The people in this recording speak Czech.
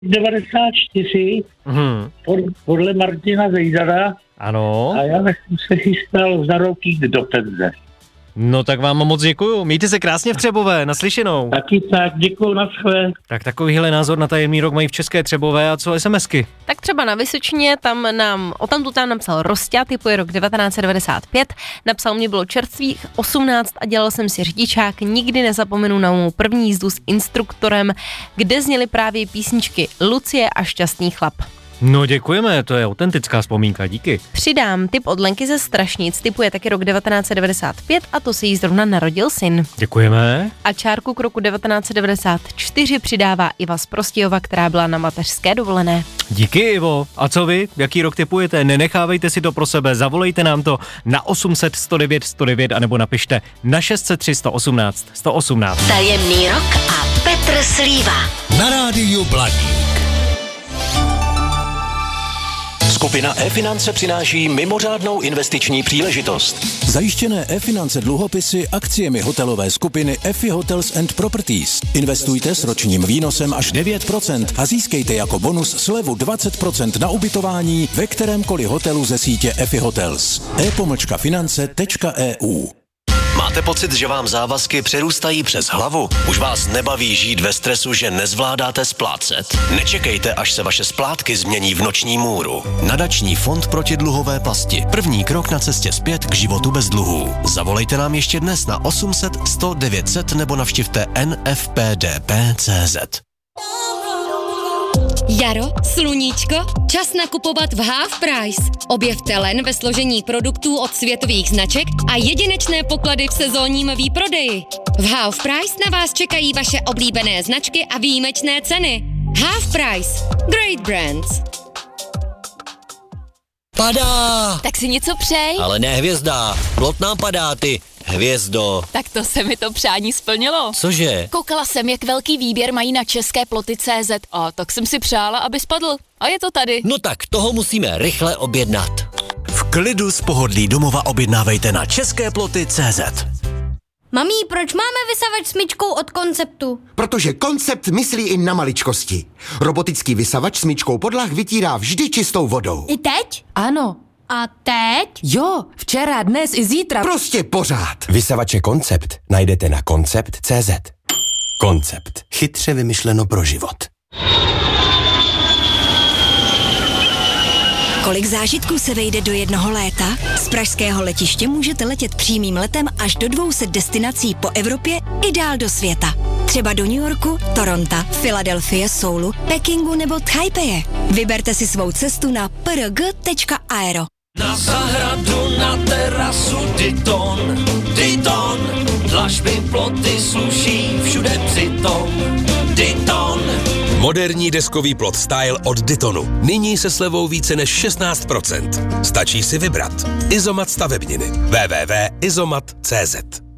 94 podle Martina Zejdara. Ano. A já jsem se chystal za rok jít do penze. No tak vám moc děkuju. Mějte se krásně v Třebové, naslyšenou. Taky tak, děkuju, naschle. Tak takovýhle názor na tajemný rok mají v České Třebové a co SMSky? Tak třeba na Vysočině, tam napsal Rosťa, typu je rok 1995, napsal mě bylo čerstvých 18 a dělal jsem si řidičák, nikdy nezapomenu na mou první jízdu s instruktorem, kde zněly právě písničky Lucie a Šťastný chlap. No děkujeme, to je autentická vzpomínka, díky. Přidám tip od Lenky ze Strašnic, typu je taky rok 1995 a to se jí zrovna narodil syn. Děkujeme. A čárku k roku 1994 přidává Iva z Prostějova, která byla na mateřské dovolené. Díky, Ivo. A co vy? Jaký rok tipujete? Nenechávejte si to pro sebe, zavolejte nám to na 800 109 109 anebo napište na 603 118 118. Tajemný rok a Petr Slíva. Na rádiu Blaník. Skupina E-finance přináší mimořádnou investiční příležitost. Zajištěné E-finance dluhopisy akciemi hotelové skupiny EFI Hotels and Properties. Investujte s ročním výnosem až 9% a získejte jako bonus slevu 20% na ubytování ve kterémkoliv hotelu ze sítě EFI Hotels. e-finance.eu. Máte pocit, že vám závazky přerůstají přes hlavu? Už vás nebaví žít ve stresu, že nezvládáte splácet? Nečekejte, až se vaše splátky změní v noční můru. Nadační fond proti dluhové pasti. První krok na cestě zpět k životu bez dluhů. Zavolejte nám ještě dnes na 800 100 900 nebo navštivte nfpdp.cz. Jaro, sluníčko, čas nakupovat v Half Price. Objevte len ve složení produktů od světových značek a jedinečné poklady v sezónním výprodeji. V Half Price na vás čekají vaše oblíbené značky a výjimečné ceny. Half Price. Great brands. Padá! Tak si něco přej. Ale ne hvězda, plot nám padá, ty hvězdo. Tak to se mi to přání splnilo. Cože? Koukala jsem, jak velký výběr mají na české ploty.cz a tak jsem si přála, aby spadl. A je to tady. No tak toho musíme rychle objednat. V klidu z pohodlí domova objednávejte na česképloty.cz. Mami, proč máme vysavač smyčkou od Konceptu? Protože Koncept myslí i na maličkosti. Robotický vysavač smyčkou podlah vytírá vždy čistou vodou. I teď? Ano. A teď? Jo, včera, dnes i zítra. Prostě pořád. Vysavače Koncept najdete na koncept.cz. Koncept. Chytře vymyšleno pro život. Kolik zážitků se vejde do jednoho léta? Z pražského letiště můžete letět přímým letem až do 200 destinací po Evropě i dál do světa. Třeba do New Yorku, Toronto, Filadelfie, Soulu, Pekingu nebo Taipeje. Vyberte si svou cestu na prg.aero. Na zahradu, na terasu, Dyton, Dyton, dlažby, ploty, sluší, všude přitom, Dyton. Moderní deskový plot style od Dytonu. Nyní se slevou více než 16%. Stačí si vybrat. Izomat stavebniny. www.izomat.cz